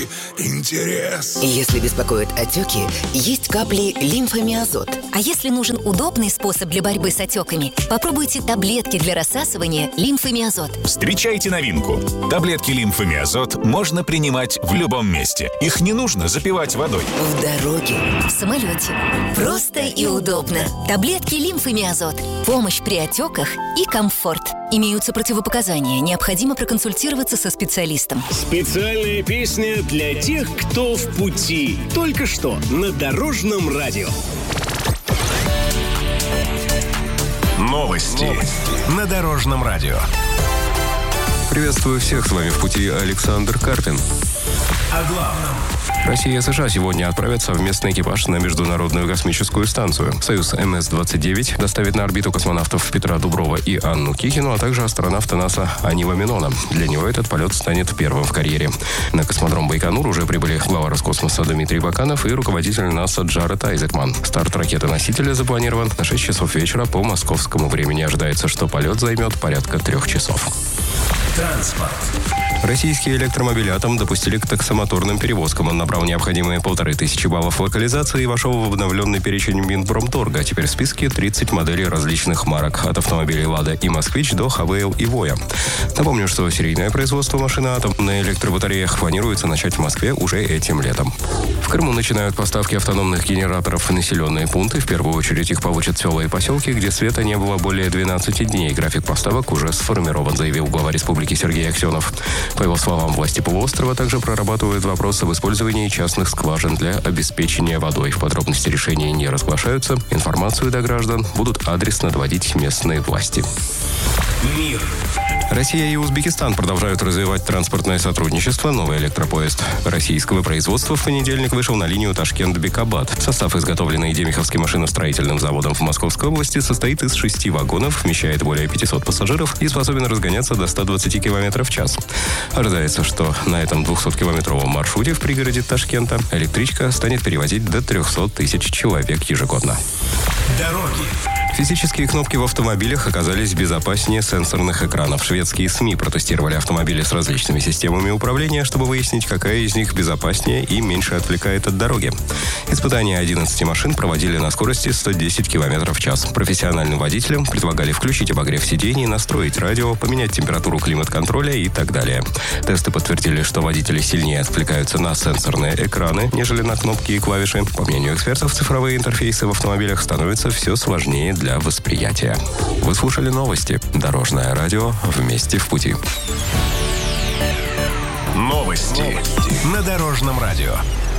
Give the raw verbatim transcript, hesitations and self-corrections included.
интерес. Если беспокоят отеки, есть капли лимфомиазот. А если нужен удобный способ для борьбы с отеками, попробуйте таблетки для рассасывания лимфомиазот. Встречайте новинку. Таблетки лимфомиазот можно принимать в любом месте. Их не нужно запивать водой. В дороге, В самолете. Просто и удобно. Таблетки лимфомиазот. Помощь при отеках и комфорт. Имеются противопоказания. Необходимо проконсультироваться со специалистом. Специальная песня для тех, кто в пути. Только что на Дорожном радио. Новости на Дорожном радио. Приветствую всех, с вами в пути Александр Карпин. О главном. Россия и США сегодня отправят совместный экипаж на Международную космическую станцию. Союз эм эс двадцать девять доставит на орбиту космонавтов Петра Дуброва и Анну Кикину, а также астронавта НАСА Анива Минона. Для него этот полет станет первым в карьере. На космодром Байконур уже прибыли глава Роскосмоса Дмитрий Баканов и руководитель НАСА Джаред Айзекман. Старт ракеты-носителя запланирован на шесть часов вечера по московскому времени. Ожидается, что полет займет порядка трех часов. Транспорт. Российские электромобили «Атом» допустили к таксомоторным перевозкам. Он набрал необходимые полторы тысячи баллов локализации и вошел в обновленный перечень Минпромторга. Теперь в списке тридцать моделей различных марок. От автомобилей «Лада» и «Москвич» до «Хавейл» и «Воя». Напомню, что серийное производство машины «Атом» на электробатареях планируется начать в Москве уже этим летом. В Крыму начинают поставки автономных генераторов в населенные пункты. В первую очередь их получат села и поселки, где света не было более двенадцати дней. График поставок уже сформирован, заявил глава республики Сергей Аксенов. По его словам, власти полуострова также прорабатывают вопрос об использовании частных скважин для обеспечения водой. В подробности решения не разглашаются. Информацию до граждан будут адресно доводить местные власти. Мир. Россия и Узбекистан продолжают развивать транспортное сотрудничество. Новый электропоезд российского производства в понедельник вышел на линию Ташкент-Бекабад. Состав, изготовленный Демиховским машиностроительным заводом в Московской области, состоит из шести вагонов, вмещает более пятисот пассажиров и способен разгоняться до ста двадцати километров в час. Ожидается, что на этом двухсоткилометровом маршруте в пригороде Ташкента электричка станет перевозить до трехсот тысяч человек ежегодно. Дороги. Физические кнопки в автомобилях оказались безопаснее сенсорных экранов. Шведские СМИ протестировали автомобили с различными системами управления, чтобы выяснить, какая из них безопаснее и меньше отвлекает от дороги. Испытания одиннадцати машин проводили на скорости сто десять километров в час. Профессиональным водителям предлагали включить обогрев сидений, настроить радио, поменять температуру климат-контроля и так далее. Тесты подтвердили, что водители сильнее отвлекаются на сенсорные экраны, нежели на кнопки и клавиши. По мнению экспертов, цифровые интерфейсы в автомобилях становятся все сложнее для восприятия. Вы слушали новости. Дорожное радио. Вместе в пути. Новости на Дорожном радио.